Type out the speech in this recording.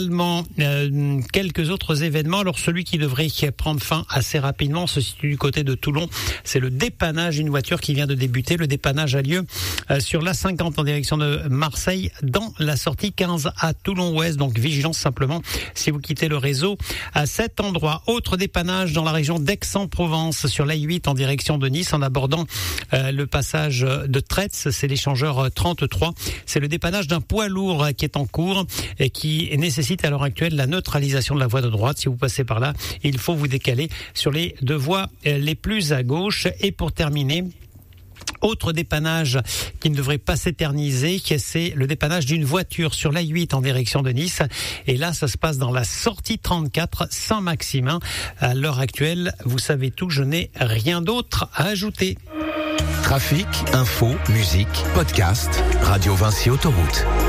également quelques autres événements. Alors celui qui devrait prendre fin assez rapidement se situe du côté de Toulon. C'est le dépannage d'une voiture qui vient de débuter. Le dépannage a lieu sur l'A50 en direction de Marseille dans la sortie 15 à Toulon-Ouest. Donc vigilance simplement si vous quittez le réseau à cet endroit. Autre dépannage dans la région d'Aix-en-Provence sur l'A8 en direction de Nice en abordant le passage de Tretz. C'est l'échangeur 33. C'est le dépannage d'un poids lourd qui est en cours et qui nécessite à l'heure actuelle la neutralisation de la voie de droite. Si vous passez par là, il faut vous décaler sur les deux voies les plus à gauche. Et pour terminer, autre dépannage qui ne devrait pas s'éterniser, c'est le dépannage d'une voiture sur l'A8 en direction de Nice. Et là, ça se passe dans la sortie 34 Saint-Maximin. À l'heure actuelle, vous savez tout, je n'ai rien d'autre à ajouter. Trafic, info, musique, podcast, Radio Vinci Autoroute.